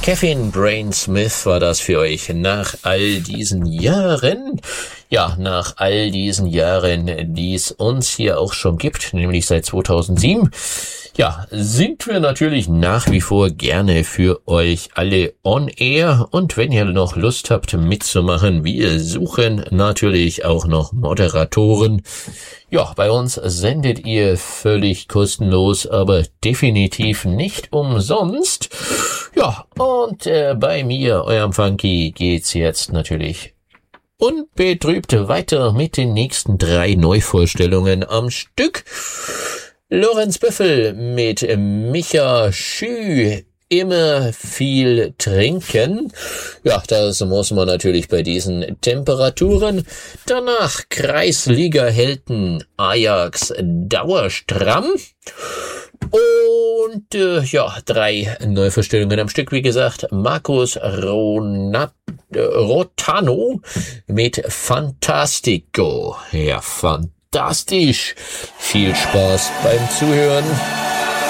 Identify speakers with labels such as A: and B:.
A: Kevin Brain Smith war das für euch nach all diesen Jahren. Ja, nach all diesen Jahren, die es uns hier auch schon gibt, nämlich seit 2007. Ja, sind wir natürlich nach wie vor gerne für euch alle on air. Und wenn ihr noch Lust habt mitzumachen, wir suchen natürlich auch noch Moderatoren. Ja, bei uns sendet ihr völlig kostenlos, aber definitiv nicht umsonst. Ja, und bei mir, eurem Funky, geht's jetzt natürlich unbetrübt weiter mit den nächsten 3 Neuvorstellungen am Stück. Lorenz Büffel mit Micha Schü, immer viel trinken. Ja, das muss man natürlich bei diesen Temperaturen. Danach Kreisliga-Helden Ajax Dauerstramm. Und 3 Neuvorstellungen am Stück, wie gesagt. Markus Rotano mit Fantastico. Ja, fantastisch. Viel Spaß beim Zuhören.